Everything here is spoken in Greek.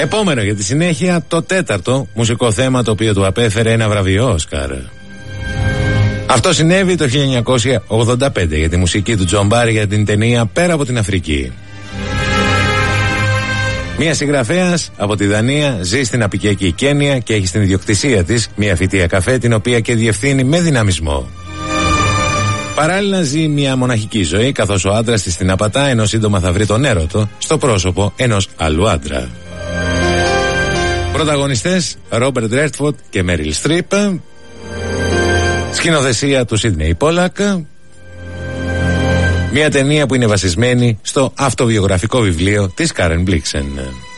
Επόμενο για τη συνέχεια, το τέταρτο μουσικό θέμα το οποίο του απέφερε ένα βραβείο Όσκαρ. Αυτό συνέβη το 1985 για τη μουσική του Τζον Μπάρι για την ταινία Πέρα από την Αφρική. Μία συγγραφέας από τη Δανία ζει στην απικιακή Κένια και έχει στην ιδιοκτησία της μία φυτεία καφέ, την οποία και διευθύνει με δυναμισμό. Παράλληλα ζει μια μοναχική ζωή, καθώς ο άντρας της την απατά, ενώ σύντομα θα βρει τον έρωτο στο πρόσωπο ενός άλλου άντρα. Πρωταγωνιστές Ρόμπερτ Ρέντφορντ και Μέριλ Στριπ. Σκηνοθεσία του Σίντνεϊ Πόλακ. Μια ταινία που είναι βασισμένη στο αυτοβιογραφικό βιβλίο της Κάρεν Μπλίξεν.